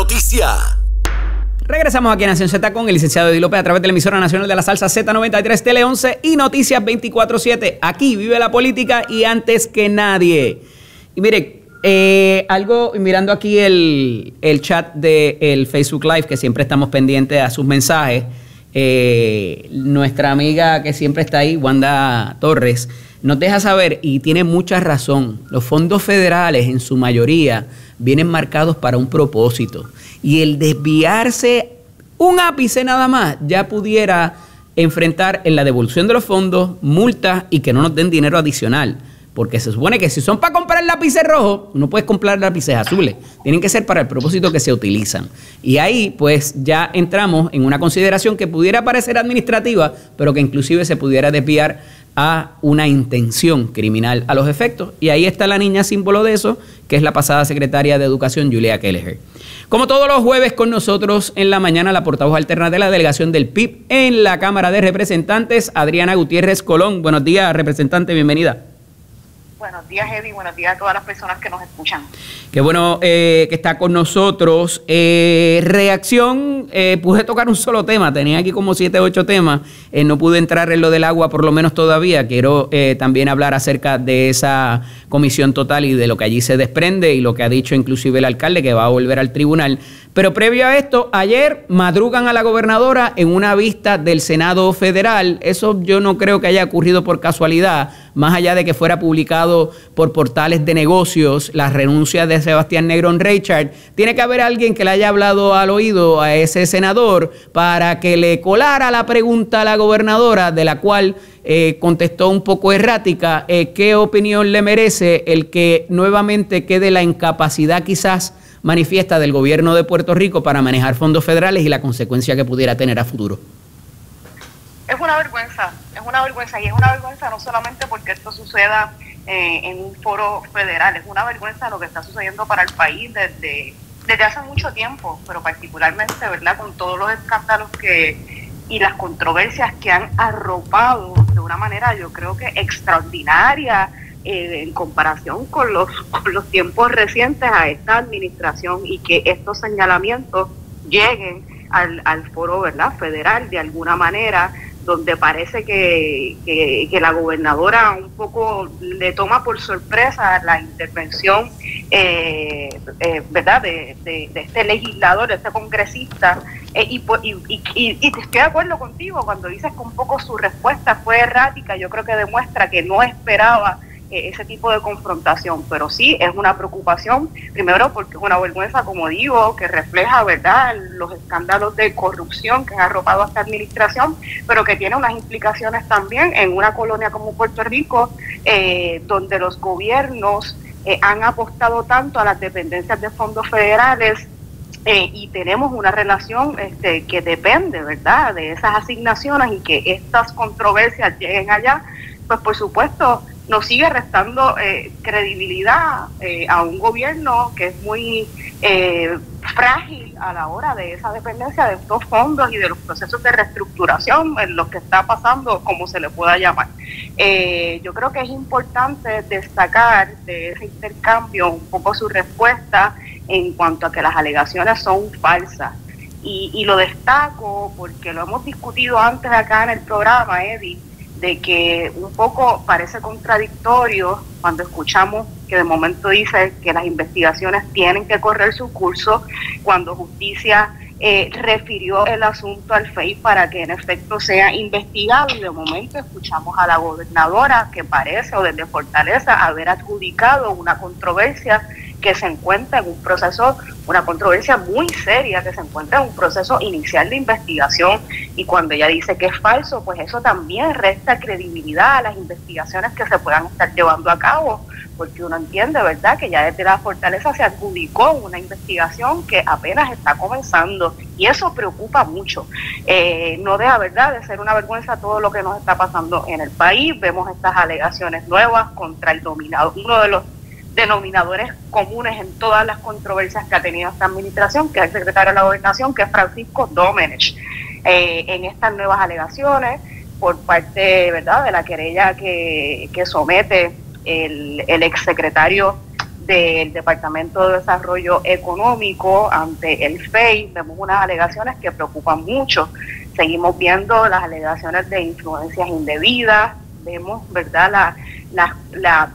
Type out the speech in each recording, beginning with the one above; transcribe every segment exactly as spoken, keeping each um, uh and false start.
noticia. Regresamos aquí a Nación Z con el licenciado Eddie López a través de la emisora nacional de la salsa Z noventa y tres, Tele once y Noticias veinticuatro siete. Aquí vive la política y antes que nadie. Y mire, eh, algo, mirando aquí el, el chat del Facebook Live, que siempre estamos pendientes a sus mensajes, eh, nuestra amiga que siempre está ahí, Wanda Torres, nos deja saber, y tiene mucha razón, los fondos federales en su mayoría vienen marcados para un propósito. Y el desviarse un ápice nada más ya pudiera enfrentar en la devolución de los fondos, multas y que no nos den dinero adicional. Porque se supone que si son para comprar lápices rojos, no puedes comprar lápices azules. Tienen que ser para el propósito que se utilizan. Y ahí pues ya entramos en una consideración que pudiera parecer administrativa, pero que inclusive se pudiera desviar a una intención criminal a los efectos. Y ahí está la niña símbolo de eso, que es la pasada secretaria de Educación, Julia Kelleher. Como todos los jueves con nosotros en la mañana, la portavoz alterna de la delegación del P I B en la Cámara de Representantes, Adriana Gutiérrez Colón. Buenos días, representante, bienvenida. Buenos días, Eddie. Buenos días a todas las personas que nos escuchan. Qué bueno eh, que está con nosotros. Eh, reacción, eh, pude tocar un solo tema, tenía aquí como siete, ocho temas. Eh, no pude entrar en lo del agua, por lo menos todavía. Quiero eh, también hablar acerca de esa comisión total y de lo que allí se desprende y lo que ha dicho inclusive el alcalde, que va a volver al tribunal. Pero previo a esto, ayer madrugan a la gobernadora en una vista del Senado Federal. Eso yo no creo que haya ocurrido por casualidad, más allá de que fuera publicado por portales de negocios la renuncia de Sebastián Negrón Reichard. Tiene que haber alguien que le haya hablado al oído a ese senador para que le colara la pregunta a la gobernadora, de la cual eh, contestó un poco errática. Eh, ¿Qué opinión le merece el que nuevamente quede la incapacidad quizás manifiesta del gobierno de Puerto Rico para manejar fondos federales y la consecuencia que pudiera tener a futuro? Es una vergüenza, es una vergüenza, y es una vergüenza no solamente porque esto suceda eh, en un foro federal, es una vergüenza lo que está sucediendo para el país desde, desde hace mucho tiempo, pero particularmente, ¿verdad?, con todos los escándalos que y las controversias que han arropado de una manera, yo creo que extraordinaria, Eh, en comparación con los, con los tiempos recientes a esta administración, y que estos señalamientos lleguen al, al foro, ¿verdad?, federal de alguna manera, donde parece que, que, que la gobernadora un poco le toma por sorpresa la intervención eh, eh, ¿verdad?, de, de, de este legislador, de este congresista, eh, y, y, y, y estoy de acuerdo contigo cuando dices que un poco su respuesta fue errática. Yo creo que demuestra que no esperaba ese tipo de confrontación, pero sí es una preocupación, primero porque es una vergüenza, como digo, que refleja, ¿verdad?, los escándalos de corrupción que han arropado a esta administración, pero que tiene unas implicaciones también en una colonia como Puerto Rico, eh, donde los gobiernos eh, han apostado tanto a las dependencias de fondos federales, eh, y tenemos una relación este, que depende, ¿verdad?, de esas asignaciones, y que estas controversias lleguen allá, pues por supuesto nos sigue restando eh, credibilidad eh, a un gobierno que es muy eh, frágil a la hora de esa dependencia de estos fondos y de los procesos de reestructuración en los que está pasando, como se le pueda llamar. Eh, yo creo que es importante destacar de ese intercambio un poco su respuesta en cuanto a que las alegaciones son falsas. Y, y lo destaco porque lo hemos discutido antes acá en el programa, Eddie, de que un poco parece contradictorio cuando escuchamos que de momento dice que las investigaciones tienen que correr su curso, cuando Justicia eh, refirió el asunto al F E I para que en efecto sea investigado, y de momento escuchamos a la gobernadora que parece, o desde Fortaleza, haber adjudicado una controversia que se encuentra en un proceso, una controversia muy seria que se encuentra en un proceso inicial de investigación, y cuando ella dice que es falso, pues eso también resta credibilidad a las investigaciones que se puedan estar llevando a cabo, porque uno entiende, ¿verdad?, que ya desde la Fortaleza se adjudicó una investigación que apenas está comenzando, y eso preocupa mucho. Eh, no deja, ¿verdad?, de ser una vergüenza todo lo que nos está pasando en el país. Vemos estas alegaciones nuevas contra el dominado, uno de los denominadores comunes en todas las controversias que ha tenido esta administración, que es el secretario de la Gobernación, que es Francisco Domenech. Eh, en estas nuevas alegaciones, por parte, ¿verdad?, de la querella que, que somete el, el exsecretario del Departamento de Desarrollo Económico ante el F E I. Vemos unas alegaciones que preocupan mucho. Seguimos viendo las alegaciones de influencias indebidas, vemos, ¿verdad?, la, la, la,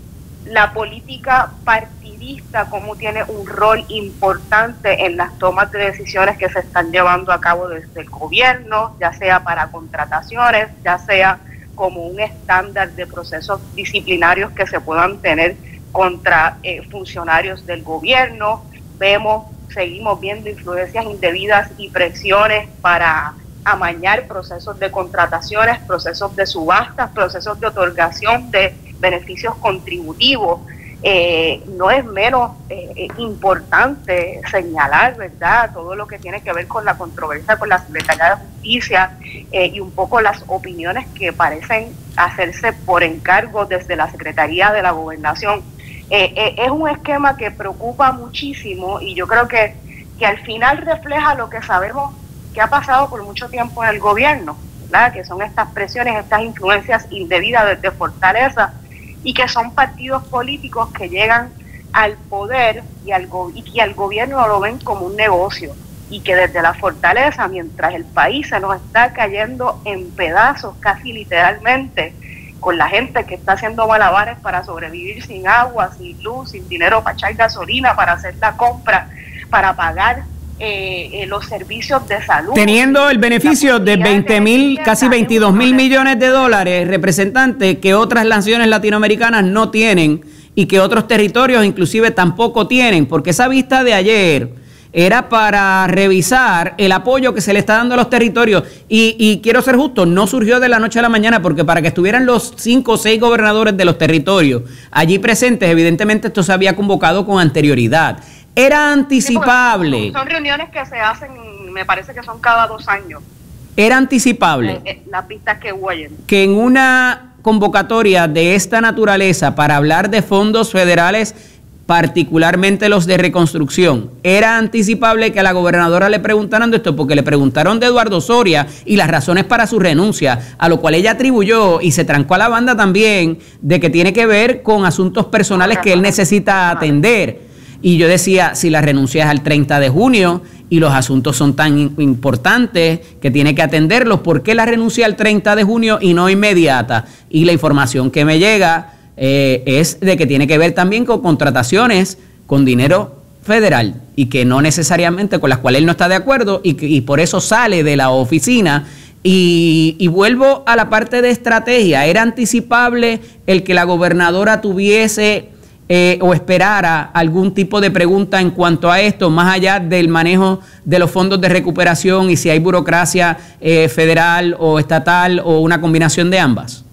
la política partidista, cómo tiene un rol importante en las tomas de decisiones que se están llevando a cabo desde el gobierno, ya sea para contrataciones, ya sea como un estándar de procesos disciplinarios que se puedan tener contra eh, funcionarios del gobierno. Vemos, seguimos viendo influencias indebidas y presiones para amañar procesos de contrataciones, procesos de subastas, procesos de otorgación de beneficios contributivos. Eh, no es menos eh, importante señalar, ¿verdad?, todo lo que tiene que ver con la controversia con la Secretaría de Justicia eh, y un poco las opiniones que parecen hacerse por encargo desde la Secretaría de la Gobernación. Eh, eh, es un esquema que preocupa muchísimo y yo creo que, que al final refleja lo que sabemos que ha pasado por mucho tiempo en el gobierno, ¿verdad?, que son estas presiones, estas influencias indebidas desde Fortaleza, y que son partidos políticos que llegan al poder y al, go y que al gobierno lo ven como un negocio, y que desde la Fortaleza, mientras el país se nos está cayendo en pedazos casi literalmente, con la gente que está haciendo malabares para sobrevivir sin agua, sin luz, sin dinero para echar gasolina, para hacer la compra, para pagar eh, eh, los servicios de salud. Teniendo el beneficio de veinte mil, casi veintidós mil millones de dólares, representante, que otras naciones latinoamericanas no tienen y que otros territorios inclusive tampoco tienen, porque esa vista de ayer era para revisar el apoyo que se le está dando a los territorios. Y, y quiero ser justo, no surgió de la noche a la mañana, porque para que estuvieran los cinco o seis gobernadores de los territorios allí presentes, evidentemente esto se había convocado con anterioridad. Era anticipable. Sí, son reuniones que se hacen, me parece que son cada dos años. Era anticipable. Eh, eh, las vistas que huyen. Que en una convocatoria de esta naturaleza para hablar de fondos federales, particularmente los de reconstrucción, era anticipable que a la gobernadora le preguntaran de esto, porque le preguntaron de Eduardo Soria y las razones para su renuncia, a lo cual ella atribuyó y se trancó a la banda también de que tiene que ver con asuntos personales que él necesita atender. Y yo decía, si la renuncia es al treinta de junio y los asuntos son tan importantes que tiene que atenderlos, ¿por qué la renuncia al treinta de junio y no inmediata? Y la información que me llega Eh, es de que tiene que ver también con contrataciones con dinero federal y que no necesariamente con las cuales él no está de acuerdo y, que, y por eso sale de la oficina. Y, y vuelvo a la parte de estrategia. ¿Era anticipable el que la gobernadora tuviese eh, o esperara algún tipo de pregunta en cuanto a esto, más allá del manejo de los fondos de recuperación y si hay burocracia eh, federal o estatal o una combinación de ambas?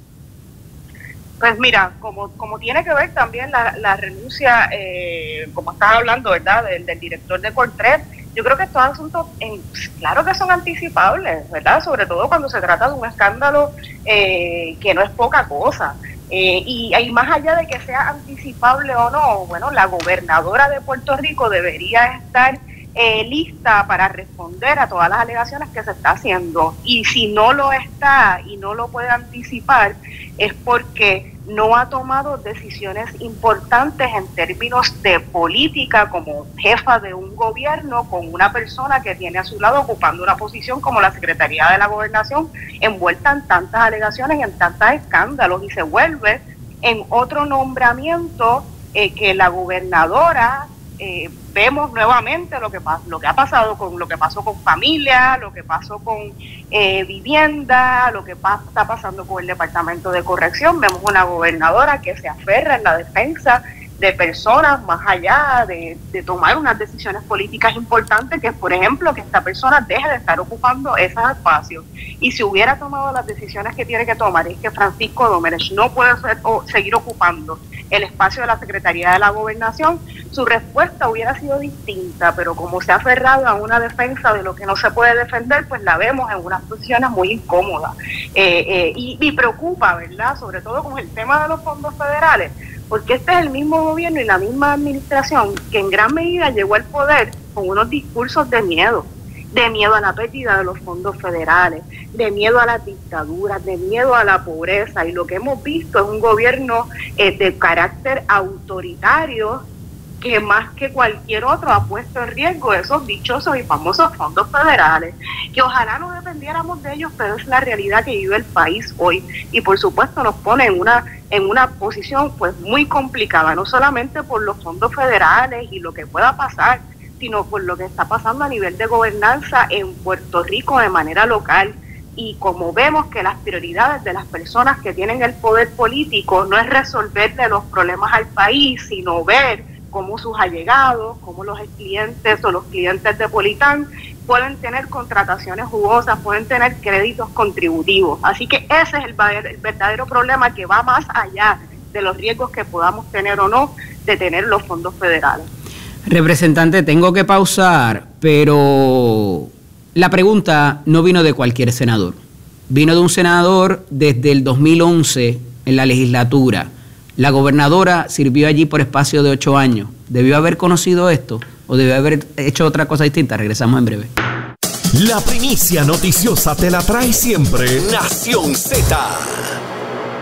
Pues mira, como como tiene que ver también la, la renuncia, eh, como estás hablando, ¿verdad?, del, del director de Cortred, yo creo que estos asuntos, en, claro que son anticipables, ¿verdad?, sobre todo cuando se trata de un escándalo eh, que no es poca cosa. Eh, y, y más allá de que sea anticipable o no, bueno, la gobernadora de Puerto Rico debería estar eh, lista para responder a todas las alegaciones que se está haciendo. Y si no lo está y no lo puede anticipar, es porque no ha tomado decisiones importantes en términos de política como jefa de un gobierno con una persona que tiene a su lado ocupando una posición como la Secretaría de la Gobernación, envuelta en tantas alegaciones y en tantos escándalos, y se vuelve en otro nombramiento eh, que la gobernadora, eh, vemos nuevamente lo que, lo que ha pasado con lo que pasó con familia, lo que pasó con eh, vivienda, lo que pa está pasando con el Departamento de Corrección. Vemos una gobernadora que se aferra en la defensa de personas más allá de, de tomar unas decisiones políticas importantes, que es, por ejemplo, que esta persona deje de estar ocupando esos espacios. Y si hubiera tomado las decisiones que tiene que tomar, es que Francisco Domenech no puede ser, o seguir ocupando el espacio de la Secretaría de la Gobernación, su respuesta hubiera sido distinta, pero como se ha aferrado a una defensa de lo que no se puede defender, pues la vemos en unas posiciones muy incómodas. Eh, eh, y, y preocupa, ¿verdad?, sobre todo con el tema de los fondos federales, porque este es el mismo gobierno y la misma administración que en gran medida llegó al poder con unos discursos de miedo, de miedo a la pérdida de los fondos federales, de miedo a las dictaduras, de miedo a la pobreza, y lo que hemos visto es un gobierno eh, de carácter autoritario que más que cualquier otro ha puesto en riesgo esos dichosos y famosos fondos federales, que ojalá no dependiéramos de ellos, pero es la realidad que vive el país hoy, y por supuesto nos pone en una en una posición pues muy complicada, no solamente por los fondos federales y lo que pueda pasar, sino por lo que está pasando a nivel de gobernanza en Puerto Rico de manera local. Y como vemos que las prioridades de las personas que tienen el poder político no es resolverle los problemas al país, sino ver cómo sus allegados, cómo los clientes o los clientes de Politán pueden tener contrataciones jugosas, pueden tener créditos contributivos. Así que ese es el verdadero problema, que va más allá de los riesgos que podamos tener o no de tener los fondos federales. Representante, tengo que pausar, pero la pregunta no vino de cualquier senador. Vino de un senador desde el dos mil once en la legislatura. La gobernadora sirvió allí por espacio de ocho años. ¿Debió haber conocido esto o debió haber hecho otra cosa distinta? Regresamos en breve. La primicia noticiosa te la trae siempre Nación Z.